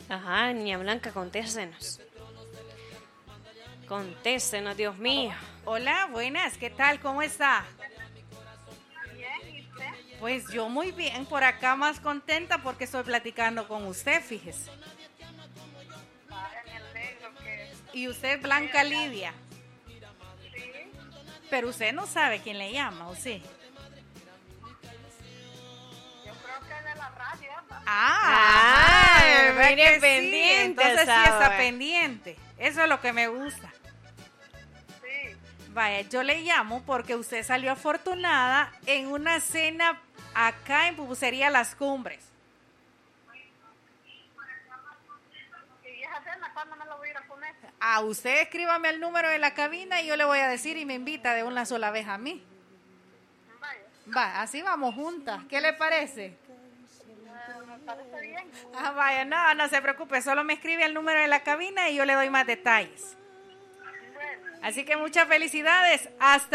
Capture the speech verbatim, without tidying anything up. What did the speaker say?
Ajá, niña Blanca, contéstenos. Contéstenos, Dios mío. Hola, buenas, ¿qué tal? ¿Cómo está? Bien, ¿y usted? Pues yo muy bien, por acá más contenta porque estoy platicando con usted, fíjese. Vaya, me alegro que Y usted, Blanca Lidia. sí. Pero usted no sabe quién le llama, ¿o sí? Yo creo que de la radio, ¿no? Ah, Ah, ¿verdad mire, que sí? pendiente, Entonces sí está ¿sabe? pendiente. Eso es lo que me gusta. Sí. Vaya, yo le llamo porque usted salió afortunada en una cena acá en Pupusería Las Cumbres. ¿Y esa cena cuándo me lo voy a ir a poner? A usted escríbame el número de la cabina y yo le voy a decir y me invita de una sola vez a mí. Vaya, Va, así vamos juntas. ¿Qué le parece? eh, me parece bien. Ah, vaya, no, no se preocupe, solo me escribe el número de la cabina y yo le doy más detalles. Bueno. Así que muchas felicidades. Hasta